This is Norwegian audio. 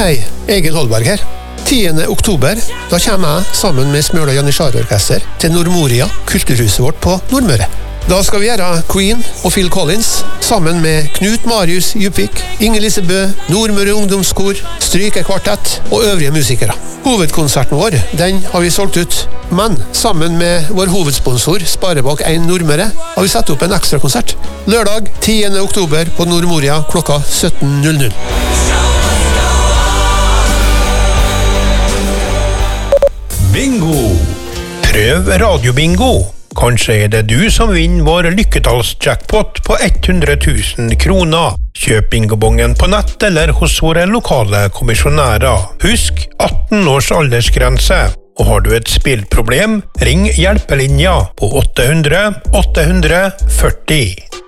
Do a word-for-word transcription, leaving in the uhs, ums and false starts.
Hei, Egil Holberg her. tiende oktober, da kommer jeg sammen med Smøla Janitsjar-orkester til Nordmoria, kulturhuset vårt på Nordmøre. Da skal vi gjøre Queen og Phil Collins sammen med Knut Marius Djupvik, Inger-Lise Bø, Nordmøre Ungdomskor, Strykekvartett og øvrige musikere. Hovedkonserten vår, den har vi solgt ut, men sammen med vår hovedsponsor Sparebank en Nordmøre har vi satt opp en ekstra konsert. Lørdag tiende oktober på Nordmoria klokka sytten null null. Bingo! Prøv radiobingo. Kanskje er det du som vinner vår lykketallsjackpot på hundre tusen kroner. Kjøp bingobongen på nett eller hos våre lokale kommisjonærer. Husk atten års aldersgrense. Og har du et spillproblem, ring hjelpelinja på åtte hundre åtte hundre førti.